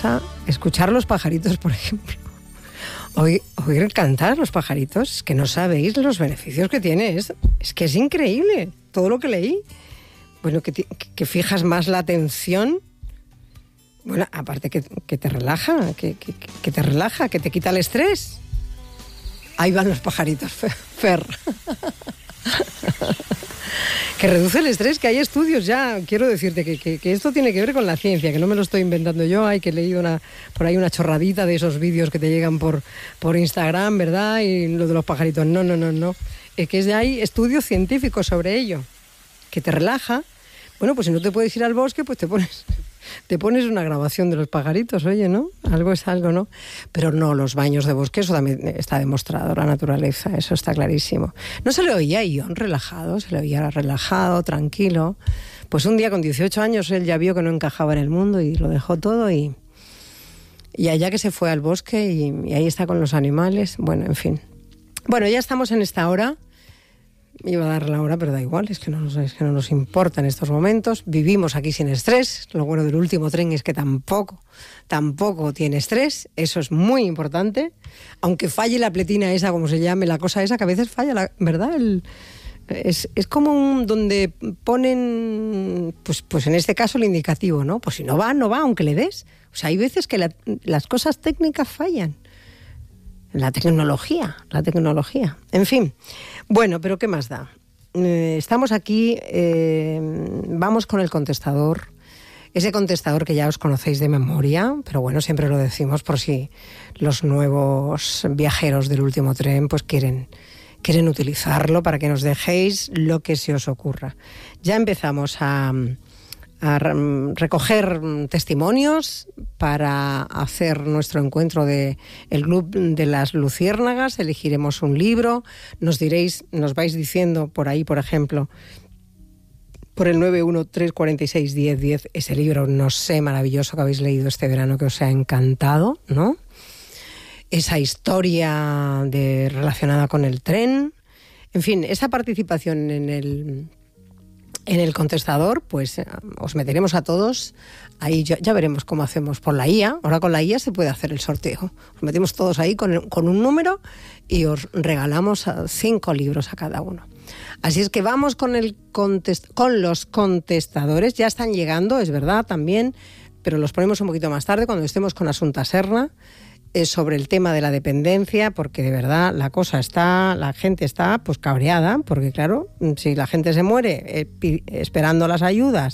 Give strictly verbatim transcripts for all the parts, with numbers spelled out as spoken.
casa, escuchar los pajaritos, por ejemplo. Oír, oír cantar los pajaritos, que no sabéis los beneficios que tiene. Es, es que es increíble todo lo que leí. Bueno, que, te, que fijas más la atención. Bueno, aparte que, que te relaja, que, que, que te relaja, que te quita el estrés. Ahí van los pajaritos, Fer. Que reduce el estrés, que hay estudios ya. Quiero decirte que, que, que esto tiene que ver con la ciencia, que no me lo estoy inventando yo. Hay que he leído una, por ahí una chorradita de esos vídeos que te llegan por, por Instagram, ¿verdad? Y lo de los pajaritos. No, no, no, no. Es que hay estudios científicos sobre ello, que te relaja. Bueno, pues si no te puedes ir al bosque, pues te pones... Te pones una grabación de los pajaritos, oye, ¿no? Algo es algo, ¿no? Pero no, los baños de bosque, eso también está demostrado, la naturaleza, eso está clarísimo. No se le oía a Ion relajado, se le oía relajado, tranquilo. Pues un día con dieciocho años él ya vio que no encajaba en el mundo y lo dejó todo y, y allá que se fue al bosque y, y ahí está con los animales. Bueno, en fin. Bueno, ya estamos en esta hora. Iba a dar la hora, pero da igual, es que, no nos, es que no nos importa en estos momentos. Vivimos aquí sin estrés. Lo bueno del último tren es que tampoco, tampoco tiene estrés. Eso es muy importante. Aunque falle la pletina esa, como se llame, la cosa esa, que a veces falla, la, ¿verdad? El, es, es como un, donde ponen, pues, pues en este caso el indicativo, ¿no? Pues si no va, no va, aunque le des. O sea, hay veces que la, las cosas técnicas fallan. La tecnología, la tecnología. En fin. Bueno, pero ¿qué más da? Eh, estamos aquí, eh, vamos con el contestador. Ese contestador que ya os conocéis de memoria, pero bueno, siempre lo decimos por si los nuevos viajeros del último tren pues quieren, quieren utilizarlo para que nos dejéis lo que se os ocurra. Ya empezamos a... a recoger testimonios para hacer nuestro encuentro de el Club de las Luciérnagas. Elegiremos un libro, nos diréis, nos vais diciendo por ahí, por ejemplo, por el nueve uno tres cuatro seis uno cero uno cero, ese libro, no sé, maravilloso que habéis leído este verano, que os ha encantado, ¿no? Esa historia de, relacionada con el tren. En fin, esa participación en el... En el contestador, pues os meteremos a todos. Ahí ya, ya veremos cómo hacemos por la I A. Ahora con la I A se puede hacer el sorteo. Os metemos todos ahí con, el, con un número y os regalamos cinco libros a cada uno. Así es que vamos con, el contest, con los contestadores. Ya están llegando, es verdad, también, pero los ponemos un poquito más tarde cuando estemos con Asunta Serna. Es sobre el tema de la dependencia, porque de verdad la cosa está, la gente está pues cabreada, porque claro, si la gente se muere eh, esperando las ayudas,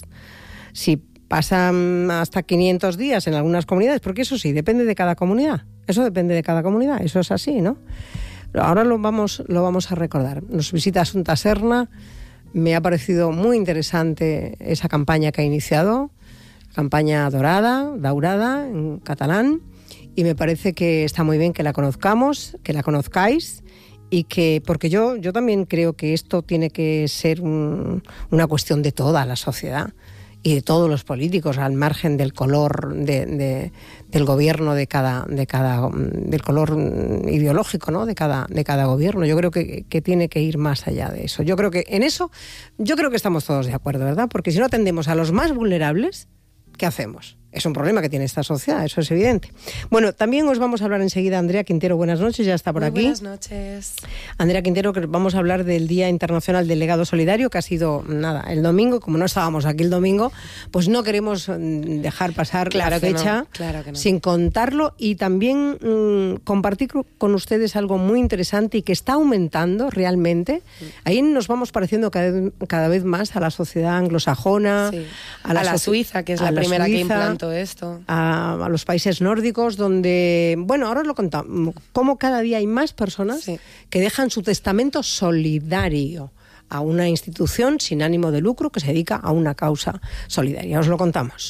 si pasan hasta quinientos días en algunas comunidades, porque eso sí, depende de cada comunidad, eso depende de cada comunidad, eso es así, ¿no? Ahora lo vamos, lo vamos a recordar. Nos visita Asunta Serna, me ha parecido muy interesante esa campaña que ha iniciado, campaña dorada, daurada en catalán, y me parece que está muy bien que la conozcamos, que la conozcáis, y que, porque yo, yo también creo que esto tiene que ser un, una cuestión de toda la sociedad y de todos los políticos, al margen del color de, de, del gobierno de cada, de cada, del color ideológico, ¿no? de cada, de cada gobierno. Yo creo que, que tiene que ir más allá de eso. Yo creo que en eso, yo creo que estamos todos de acuerdo, ¿verdad? Porque si no atendemos a los más vulnerables, ¿qué hacemos? Es un problema que tiene esta sociedad, eso es evidente. Bueno, también os vamos a hablar enseguida, Andrea Quintero, buenas noches, ya está por Muy aquí. Buenas noches. Andrea Quintero, que vamos a hablar del Día Internacional del Legado Solidario, que ha sido, nada, el domingo, como no estábamos aquí el domingo, pues no queremos dejar pasar claro la fecha no, claro que no. sin contarlo y también mmm, compartir con ustedes algo muy interesante y que está aumentando realmente. Ahí nos vamos pareciendo cada, cada vez más a la sociedad anglosajona, sí. a la, a la so- Suiza, que es la, la primera Suiza, que implantó esto. A, a los países nórdicos, donde, bueno, ahora os lo contamos, cómo cada día hay más personas sí. que dejan su testamento solidario a una institución sin ánimo de lucro que se dedica a una causa solidaria. Os lo contamos.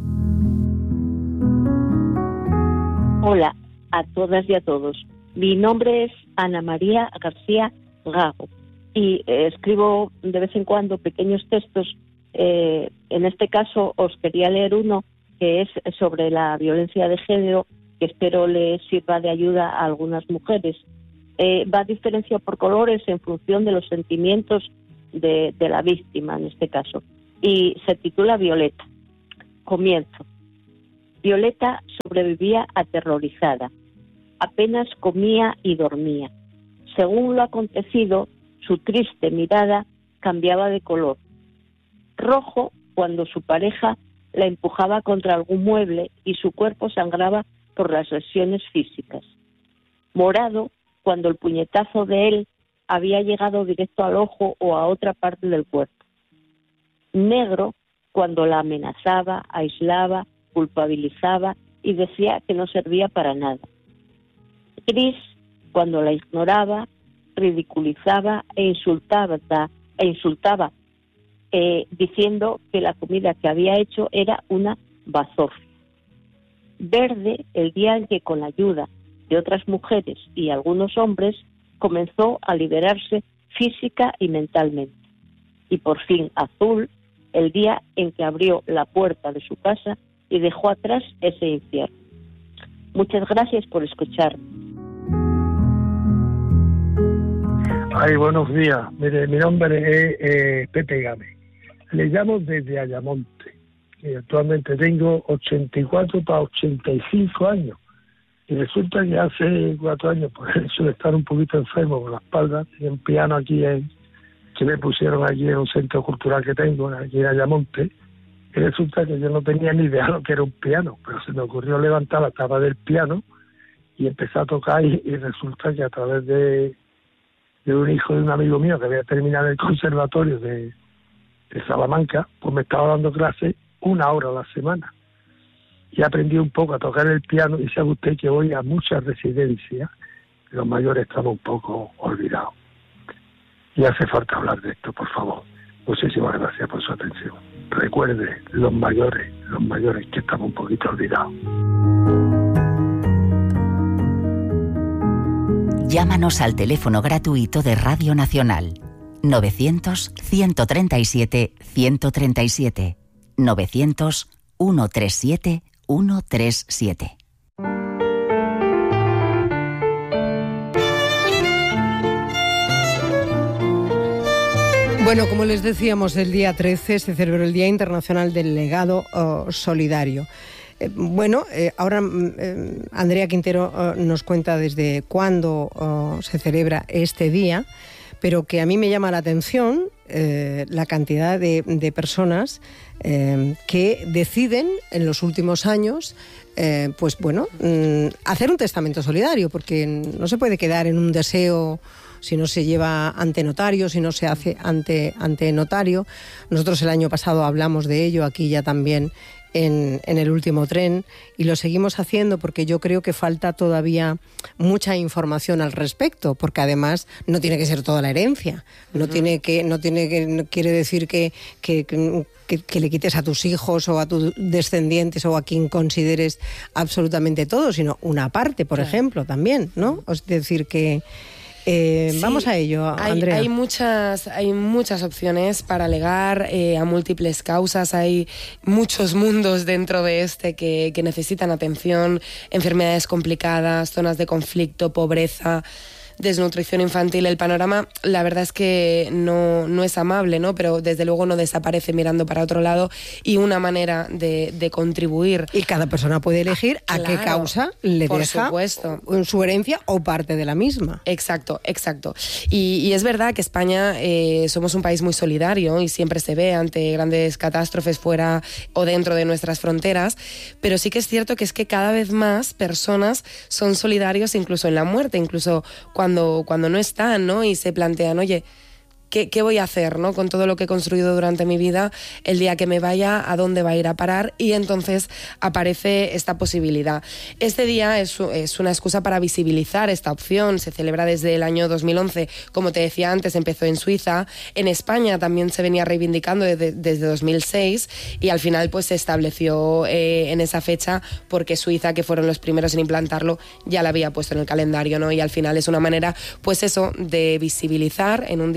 Hola a todas y a todos. Mi nombre es Ana María García Gago y eh, escribo de vez en cuando pequeños textos. Eh, en este caso os quería leer uno que es sobre la violencia de género, que espero le sirva de ayuda a algunas mujeres. Eh, va a diferenciar por colores en función de los sentimientos de, de la víctima, en este caso. Y se titula Violeta. Comienzo. Violeta sobrevivía aterrorizada. Apenas comía y dormía. Según lo acontecido, su triste mirada cambiaba de color. Rojo cuando su pareja la empujaba contra algún mueble y su cuerpo sangraba por las lesiones físicas. Morado cuando el puñetazo de él había llegado directo al ojo o a otra parte del cuerpo. Negro cuando la amenazaba, aislaba, culpabilizaba y decía que no servía para nada. Gris cuando la ignoraba, ridiculizaba e insultaba, e insultaba eh, diciendo que la comida que había hecho era una bazofia. Verde el día en que, con la ayuda de otras mujeres y algunos hombres, comenzó a liberarse física y mentalmente. Y por fin azul el día en que abrió la puerta de su casa y dejó atrás ese infierno. Muchas gracias por escucharme. Ay, buenos días. Mire, mi nombre es eh, Pepe Gámez. Le llamo desde Ayamonte. Y actualmente tengo ochenta y cuatro para ochenta y cinco años. Y resulta que hace cuatro años, por el hecho de estar un poquito enfermo con la espalda, y en piano aquí en, que me pusieron aquí en un centro cultural que tengo, aquí en Ayamonte, y resulta que yo no tenía ni idea de lo que era un piano, pero se me ocurrió levantar la tapa del piano y empecé a tocar, y, y resulta que a través de, de un hijo de un amigo mío que había terminado el conservatorio de, de Salamanca, pues me estaba dando clases una hora a la semana. Y aprendí un poco a tocar el piano, y sabe usted que voy a muchas residencias, los mayores están un poco olvidados. Y hace falta hablar de esto, por favor. Muchísimas gracias por su atención. Recuerde, los mayores, los mayores que estamos un poquito olvidados. Llámanos al teléfono gratuito de Radio Nacional. novecientos, ciento treinta y siete, ciento treinta y siete. novecientos, ciento treinta y siete, ciento treinta y siete. Bueno, como les decíamos, el día trece se celebró el Día Internacional del Legado uh, Solidario. Eh, bueno, eh, ahora eh, Andrea Quintero uh, nos cuenta desde cuándo uh, se celebra este día, pero que a mí me llama la atención eh, la cantidad de, de personas eh, que deciden en los últimos años eh, pues bueno, mm, hacer un testamento solidario, porque no se puede quedar en un deseo si no se lleva ante notario, si no se hace ante, ante notario. Nosotros el año pasado hablamos de ello aquí ya también en, en el último tren, y lo seguimos haciendo porque yo creo que falta todavía mucha información al respecto, porque además no tiene que ser toda la herencia, no uh-huh. tiene que, no tiene que, no quiere decir que, que, que, que, que le quites a tus hijos o a tus descendientes o a quien consideres absolutamente todo, sino una parte, por claro. ejemplo, también, ¿no? Es decir que Eh, sí, vamos a ello, Andrea. Hay, hay, muchas, hay muchas opciones para legar eh, a múltiples causas. Hay muchos mundos dentro de este que, que necesitan atención, enfermedades complicadas, zonas de conflicto, pobreza, desnutrición infantil. El panorama, la verdad es que no, no es amable, ¿no? Pero desde luego no desaparece mirando para otro lado, y una manera de, de contribuir. Y cada persona puede elegir a claro, qué causa le por deja supuesto. su herencia o parte de la misma. Exacto, exacto. Y, y es verdad que España eh, somos un país muy solidario y siempre se ve ante grandes catástrofes fuera o dentro de nuestras fronteras, pero sí que es cierto que es que cada vez más personas son solidarios incluso en la muerte, incluso cuando Cuando, cuando no están, ¿no? Y se plantean, oye, ¿qué, qué voy a hacer, ¿no? Con todo lo que he construido durante mi vida, el día que me vaya, ¿a dónde va a ir a parar? Y entonces aparece esta posibilidad. Este día es, es una excusa para visibilizar esta opción. Se celebra desde el año dos mil once, como te decía antes, empezó en Suiza. En España también se venía reivindicando desde, desde dos mil seis, y al final pues se estableció eh, en esa fecha porque Suiza, que fueron los primeros en implantarlo, ya la había puesto en el calendario, ¿no? Y al final es una manera, pues eso, de visibilizar en un día concreto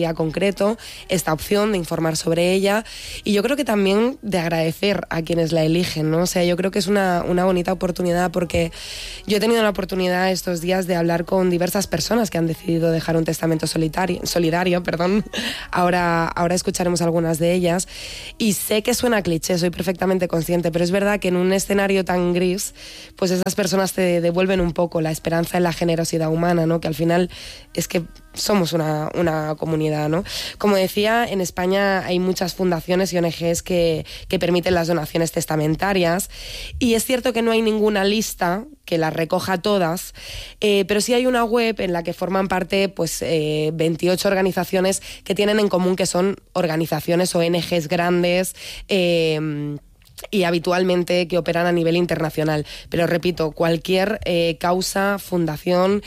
concreto esta opción de informar sobre ella, y yo creo que también de agradecer a quienes la eligen, ¿no? O sea, yo creo que es una, una bonita oportunidad, porque yo he tenido la oportunidad estos días de hablar con diversas personas que han decidido dejar un testamento solitario, solidario, perdón. Ahora, ahora escucharemos algunas de ellas, y sé que suena cliché, soy perfectamente consciente, pero es verdad que en un escenario tan gris, pues esas personas te devuelven un poco la esperanza en la generosidad humana, ¿no? Que al final es que somos una, una comunidad, ¿no? Como decía, en España hay muchas fundaciones y O N Ges que, que permiten las donaciones testamentarias, y es cierto que no hay ninguna lista que las recoja todas, eh, pero sí hay una web en la que forman parte pues, eh, veintiocho organizaciones que tienen en común que son organizaciones O N Ges grandes, eh, y habitualmente que operan a nivel internacional. Pero repito, cualquier eh, causa, fundación,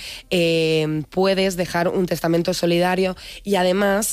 eh, puedes dejar un testamento solidario, y además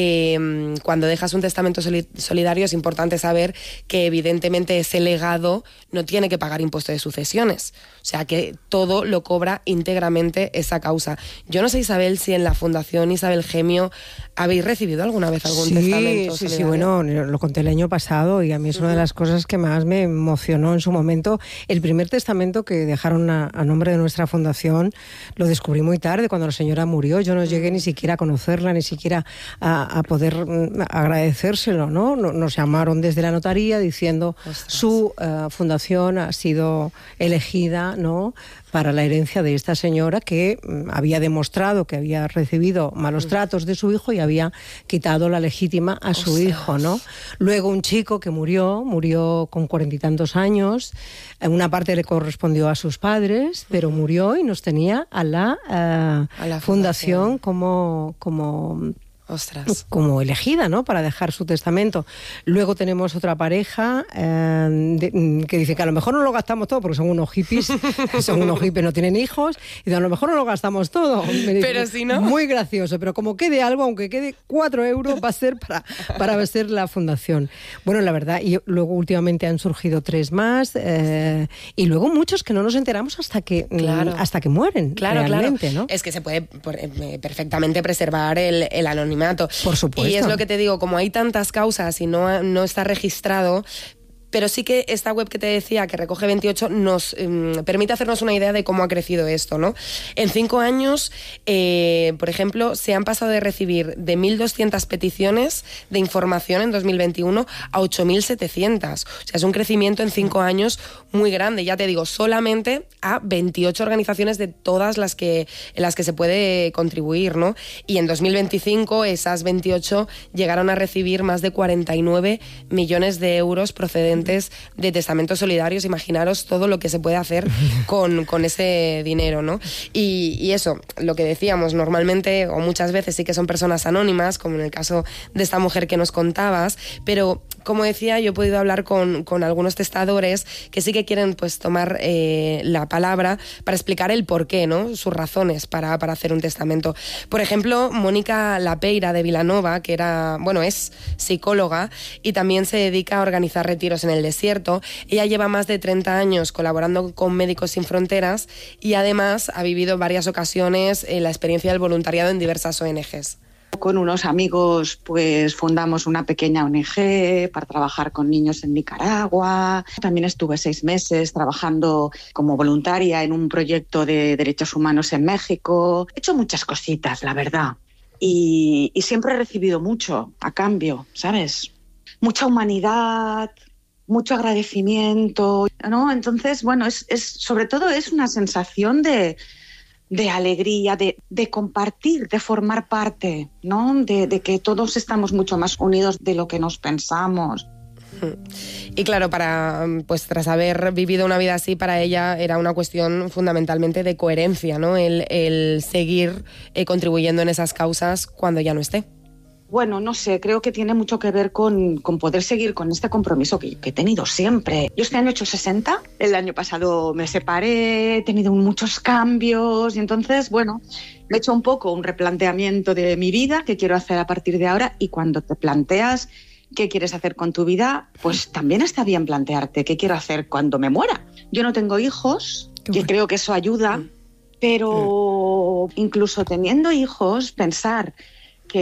eh, cuando dejas un testamento soli- solidario es importante saber que evidentemente ese legado no tiene que pagar impuesto de sucesiones, o sea que todo lo cobra íntegramente esa causa. Yo no sé, Isabel, si en la Fundación Isabel Gemio habéis recibido alguna vez algún sí, testamento sí, solidario. sí, bueno, lo conté el año pasado, y a mí es una uh-huh. de las cosas que más me emocionó en su momento. El primer testamento que dejaron a, a nombre de nuestra fundación lo descubrí muy tarde, cuando la señora murió. Yo no llegué ni siquiera a conocerla, ni siquiera a, a poder agradecérselo, ¿no? Nos llamaron desde la notaría diciendo Ostras. su uh, fundación ha sido elegida, ¿no?, para la herencia de esta señora, que mm, había demostrado que había recibido malos tratos de su hijo y había quitado la legítima a su Ostras. hijo, ¿no? Luego un chico que murió, murió con cuarenta y tantos años, una parte le correspondió a sus padres, pero murió y nos tenía a la, uh, a la fundación, fundación como... como Ostras. como elegida, ¿no?, para dejar su testamento. Luego tenemos otra pareja eh, de, que dice que a lo mejor no lo gastamos todo porque son unos hippies, son unos hippies, no tienen hijos, y a lo mejor no lo gastamos todo. Dice, pero si no... Muy gracioso, pero como quede algo, aunque quede cuatro euros, va a ser para, para ser la fundación. Bueno, la verdad, y luego últimamente han surgido tres más, eh, y luego muchos que no nos enteramos hasta que, claro. hasta que mueren, claro, realmente, claro. ¿no? Es que se puede perfectamente preservar el, el anonimato. Por supuesto. Y es lo que te digo, como hay tantas causas y no, no está registrado, pero sí que esta web que te decía, que recoge veintiocho, nos eh, permite hacernos una idea de cómo ha crecido esto, ¿no? En cinco años, eh, por ejemplo, se han pasado de recibir de mil doscientas peticiones de información en dos mil veintiuno a ocho mil setecientas. O sea, es un crecimiento en cinco años muy grande. Ya te digo, solamente a veintiocho organizaciones de todas las que, en las que se puede contribuir, ¿no? Y en dos mil veinticinco esas veintiocho llegaron a recibir más de cuarenta y nueve millones de euros procedentes de testamentos solidarios. Imaginaros todo lo que se puede hacer con, con ese dinero, ¿no? Y, y eso, lo que decíamos, normalmente o muchas veces sí que son personas anónimas, como en el caso de esta mujer que nos contabas, pero como decía, yo he podido hablar con, con algunos testadores que sí que quieren pues tomar eh, la palabra para explicar el porqué, ¿no?, sus razones para, para hacer un testamento. Por ejemplo, Mónica Lapeira de Vilanova, que era, bueno, es psicóloga y también se dedica a organizar retiros en el desierto. Ella lleva más de treinta años colaborando con Médicos Sin Fronteras y además ha vivido en varias ocasiones eh, la experiencia del voluntariado en diversas O N Ges. Con unos amigos pues fundamos una pequeña O N Ge para trabajar con niños en Nicaragua. También estuve seis meses trabajando como voluntaria en un proyecto de derechos humanos en México. He hecho muchas cositas, la verdad. Y, y siempre he recibido mucho a cambio, ¿sabes? Mucha humanidad, mucho agradecimiento, ¿no? Entonces, bueno, es, es sobre todo es una sensación de... de alegría, de, de compartir, de formar parte, ¿no? De, de que todos estamos mucho más unidos de lo que nos pensamos. Y claro, para pues tras haber vivido una vida así, para ella era una cuestión fundamentalmente de coherencia, ¿no? El, el seguir eh, contribuyendo en esas causas cuando ya no esté. Bueno, no sé, creo que tiene mucho que ver con, con poder seguir con este compromiso que, que he tenido siempre. Yo este año he hecho sesenta, el año pasado me separé, he tenido muchos cambios y entonces, bueno, me he hecho un poco un replanteamiento de mi vida, qué quiero hacer a partir de ahora, y cuando te planteas qué quieres hacer con tu vida, pues también está bien plantearte qué quiero hacer cuando me muera. Yo no tengo hijos, que creo que eso ayuda, pero incluso teniendo hijos, pensar que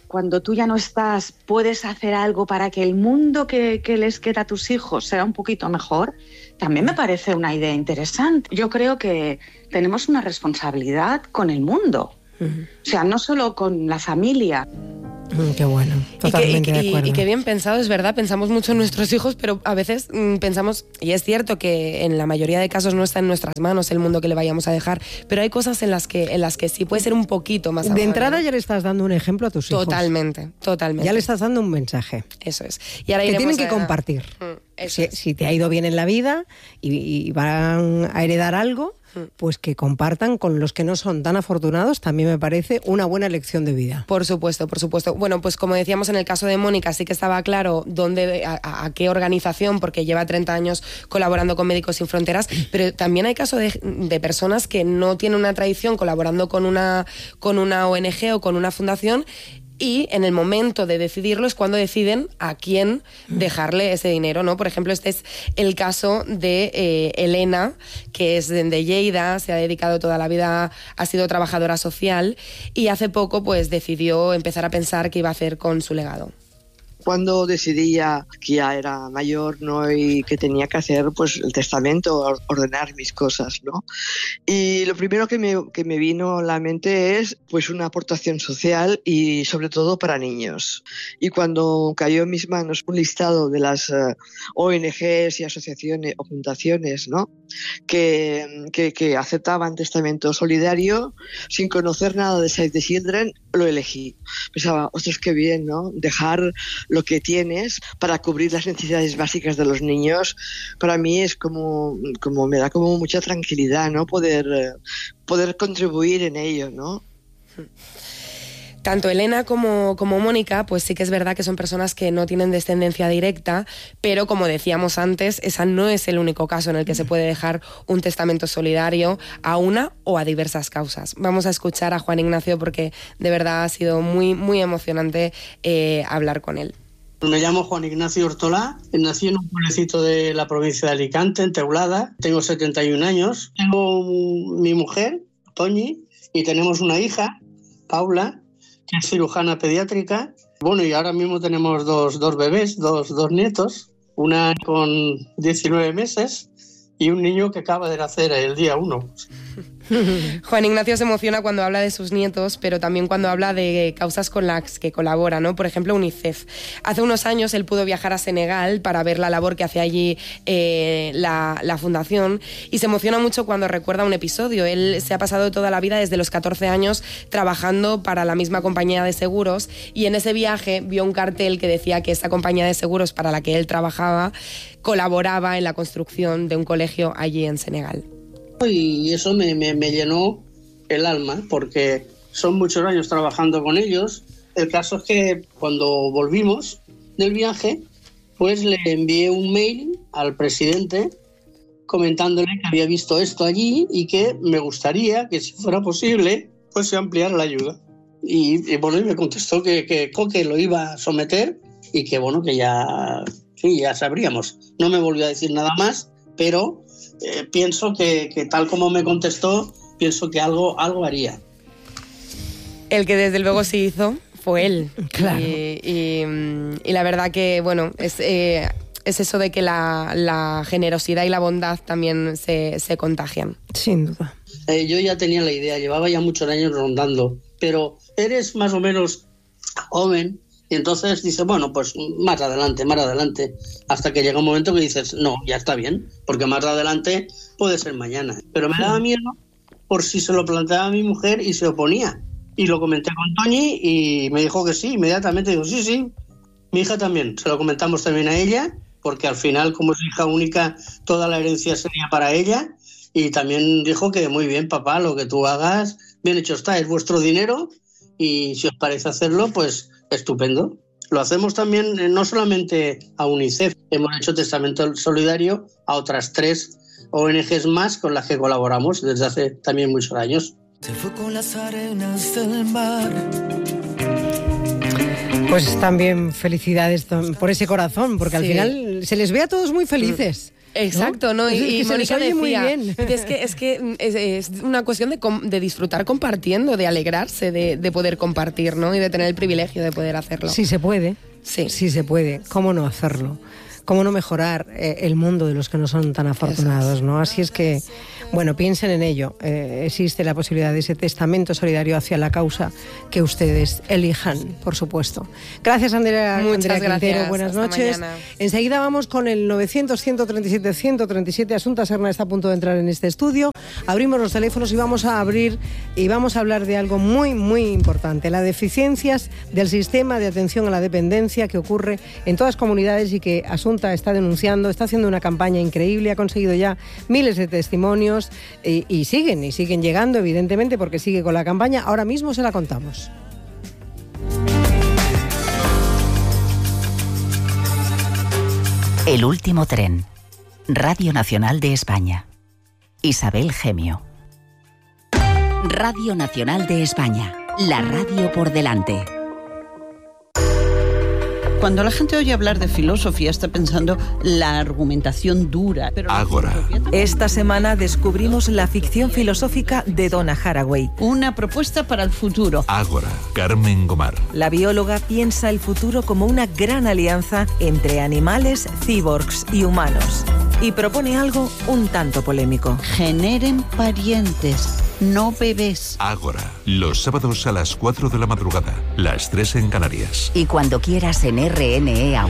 cuando tú ya no estás, puedes hacer algo para que el mundo que, que les queda a tus hijos sea un poquito mejor, también me parece una idea interesante. Yo creo que tenemos una responsabilidad con el mundo. Uh-huh. O sea, no solo con la familia. Mm, qué bueno, totalmente y que, y, de acuerdo. Y, y qué bien pensado, es verdad, pensamos mucho en nuestros hijos, pero a veces mmm, pensamos, y es cierto que en la mayoría de casos no está en nuestras manos el mundo que le vayamos a dejar, pero hay cosas en las que, en las que sí puede ser un poquito más amable. De entrada ya le estás dando un ejemplo a tus hijos. Totalmente, totalmente. Ya le estás dando un mensaje. Eso es. Y ahora que tienen que a... compartir. Mm, si, es. si te ha ido bien en la vida y, y van a heredar algo, pues que compartan con los que no son tan afortunados, también me parece una buena lección de vida. Por supuesto, por supuesto. Bueno, pues como decíamos en el caso de Mónica, sí que estaba claro dónde, a, a qué organización, porque lleva treinta años colaborando con Médicos Sin Fronteras, pero también hay casos de, de personas que no tienen una tradición colaborando con una, con una O N G o con una fundación, y en el momento de decidirlo es cuando deciden a quién dejarle ese dinero, ¿no? Por ejemplo, este es el caso de eh, Elena, que es de, de Lleida, se ha dedicado toda la vida, ha sido trabajadora social y hace poco pues decidió empezar a pensar qué iba a hacer con su legado. Cuando decidí ya que ya era mayor, ¿no? Y que tenía que hacer pues el testamento, ordenar mis cosas, ¿no? Y lo primero que me, que me vino a la mente es pues una aportación social y sobre todo para niños. Y cuando cayó en mis manos un listado de las uh, O N Ges y asociaciones o fundaciones, ¿no? Que, que, que aceptaban testamento solidario, sin conocer nada de Save the Children, lo elegí. Pensaba, ostras, qué bien, ¿no? Dejar lo que tienes para cubrir las necesidades básicas de los niños, para mí es como, como me da como mucha tranquilidad, ¿no? Poder, poder contribuir en ello, ¿no? Tanto Elena como, como Mónica, pues sí que es verdad que son personas que no tienen descendencia directa, pero como decíamos antes, esa no es el único caso en el que se puede dejar un testamento solidario a una o a diversas causas. Vamos a escuchar a Juan Ignacio porque de verdad ha sido muy, muy emocionante eh, hablar con él. Me llamo Juan Ignacio Ortolá, nací en un pueblecito de la provincia de Alicante, en Teulada, tengo setenta y un años, tengo mi mujer, Toñi, y tenemos una hija, Paula, que es cirujana pediátrica. Bueno, y ahora mismo tenemos dos, dos bebés, dos, dos nietos, una con diecinueve meses y un niño que acaba de nacer el día uno. Juan Ignacio se emociona cuando habla de sus nietos, pero también cuando habla de causas con las que colabora, ¿no? Por ejemplo, UNICEF. Hace unos años él pudo viajar a Senegal para ver la labor que hace allí eh, la, la fundación y se emociona mucho cuando recuerda un episodio. Él se ha pasado toda la vida desde los catorce años trabajando para la misma compañía de seguros y en ese viaje vio un cartel que decía que esa compañía de seguros para la que él trabajaba colaboraba en la construcción de un colegio allí en Senegal. Y eso me, me, me llenó el alma porque son muchos años trabajando con ellos. El caso es que cuando volvimos del viaje, pues le envié un mail al presidente comentándole que había visto esto allí y que me gustaría que si fuera posible, pues se ampliara la ayuda. Y, y bueno, y me contestó que, que, que lo iba a someter y que bueno, que ya, sí, ya sabríamos. No me volvió a decir nada más, pero Eh, pienso que, que tal como me contestó, pienso que algo, algo haría. El que desde luego sí hizo fue él. Claro. Y, y, y la verdad que, bueno, es, eh, es eso de que la, la generosidad y la bondad también se, se contagian. Sin duda. Eh, yo ya tenía la idea, llevaba ya muchos años rondando, pero eres más o menos joven. Y entonces dice, bueno, pues más adelante, más adelante, hasta que llega un momento que dices, no, ya está bien, porque más adelante puede ser mañana. Pero me daba miedo por si se lo planteaba a mi mujer y se oponía. Y lo comenté con Toñi y me dijo que sí, inmediatamente digo, sí, sí, mi hija también. Se lo comentamos también a ella, porque al final, como es hija única, toda la herencia sería para ella. Y también dijo que muy bien, papá, lo que tú hagas, bien hecho está, es vuestro dinero y si os parece hacerlo, pues estupendo. Lo hacemos también no solamente a UNICEF, hemos hecho testamento solidario a otras tres O N Ges más con las que colaboramos desde hace también muchos años. Se fue con las arenas del mar. Pues también felicidades por ese corazón, porque al Sí. final se les ve a todos muy felices. Exacto, ¿no? ¿no? Y, Es que y se les Mónica oye muy decía, bien. es que es que es, es una cuestión de, com- de disfrutar compartiendo, de alegrarse, de, de poder compartir, ¿no? Y de tener el privilegio de poder hacerlo. Sí se puede. Sí. Sí se puede. ¿Cómo no hacerlo? ¿Cómo no mejorar eh, el mundo de los que no son tan afortunados, ¿no? Así es que, bueno, piensen en ello. Eh, existe la posibilidad de ese testamento solidario hacia la causa que ustedes elijan, por supuesto. Gracias, Andrea, Muchas Andrea Quintero. gracias. Buenas Hasta noches. mañana. Enseguida vamos con el novecientos, ciento treinta y siete, ciento treinta y siete. Asunta Serna está a punto de entrar en este estudio. Abrimos los teléfonos y vamos a abrir y vamos a hablar de algo muy, muy importante. Las deficiencias del sistema de atención a la dependencia que ocurre en todas las comunidades y que Asunta está denunciando, está haciendo una campaña increíble, ha conseguido ya miles de testimonios y, y siguen, y siguen llegando, evidentemente, porque sigue con la campaña. Ahora mismo se la contamos. El último tren. Radio Nacional de España. Isabel Gemio. Radio Nacional de España. La radio por delante. Cuando la gente oye hablar de filosofía está pensando la argumentación dura. Pero Ágora. Esta semana descubrimos la ficción filosófica de Donna Haraway. Una propuesta para el futuro. Ágora. Carmen Gomar. La bióloga piensa el futuro como una gran alianza entre animales, cyborgs y humanos. Y propone algo un tanto polémico. Generen parientes, no bebés. Ágora. Los sábados a las cuatro de la madrugada. Las tres en Canarias. Y cuando quieras en R N E